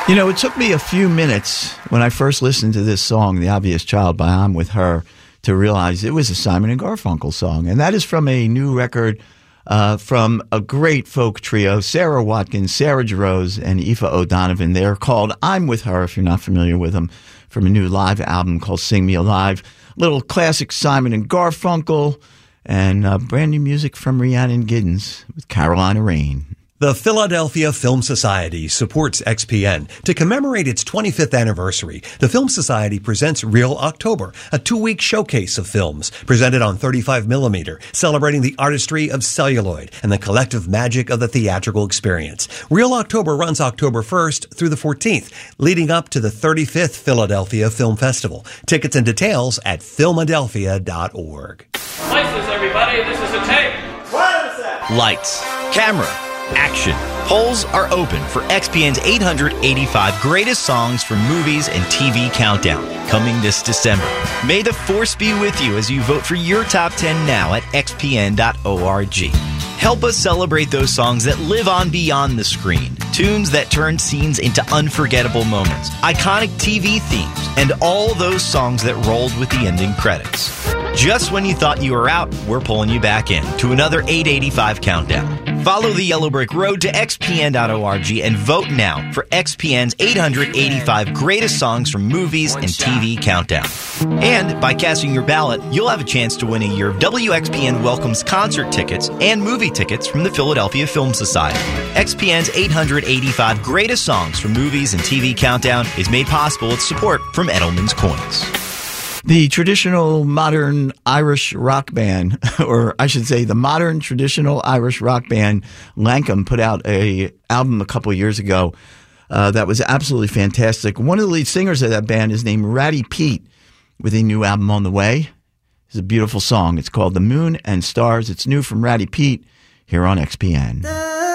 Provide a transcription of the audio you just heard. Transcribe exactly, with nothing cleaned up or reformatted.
You know, it took me a few minutes when I first listened to this song, The Obvious Child by I'm With Her, to realize it was a Simon and Garfunkel song. And that is from a new record uh, from a great folk trio, Sarah Watkins, Sarah Jarosz, and Aoife O'Donovan. They're called I'm With Her, if you're not familiar with them, from a new live album called Sing Me Alive. Little classic Simon and Garfunkel, and uh, brand new music from Rhiannon Giddens with Carolina Rain. The Philadelphia Film Society supports X P N. To commemorate its twenty-fifth anniversary, the Film Society presents Real October, a two-week showcase of films presented on thirty-five millimeter, celebrating the artistry of celluloid and the collective magic of the theatrical experience. Real October runs October first through the fourteenth, leading up to the thirty-fifth Philadelphia Film Festival. Tickets and details at Filmadelphia dot org. Lights, everybody. This is a tape. What is that? Lights, camera, action. Polls are open for X P N's eight hundred eighty-five Greatest Songs from Movies and T V Countdown, coming this December. May the force be with you as you vote for your top ten now at X P N dot org. Help us celebrate those songs that live on beyond the screen, tunes that turn scenes into unforgettable moments, iconic T V themes, and all those songs that rolled with the ending credits. Just when you thought you were out, we're pulling you back in to another eight eighty-five countdown. Follow the Yellow Brick Road to X P N dot org and vote now for X P N's eight hundred eighty-five Greatest Songs from Movies and T V Countdown. And by casting your ballot, you'll have a chance to win a year of W X P N Welcomes concert tickets and movie tickets from the Philadelphia Film Society. X P N's eight hundred eighty-five Greatest Songs from Movies and T V Countdown is made possible with support from Edelman's Coins. The traditional modern Irish rock band, or I should say the modern traditional Irish rock band Lankum, put out a album a couple years ago uh, that was absolutely fantastic. One of the lead singers of that band is named Ratty Pete, with a new album on the way. It's a beautiful song. It's called The Moon and Stars. It's new from Ratty Pete here on X P N.